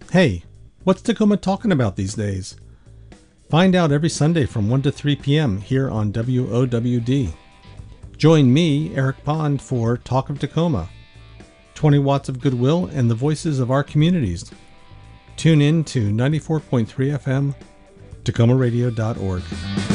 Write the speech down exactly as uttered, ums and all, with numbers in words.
Hey, what's Tacoma talking about these days? Find out every Sunday from one to three p.m. here on W O W D. Join me, Eric Pond, for Talk of Tacoma. twenty watts of goodwill and the voices of our communities. Tune in to ninety-four point three F M, tacoma radio dot org.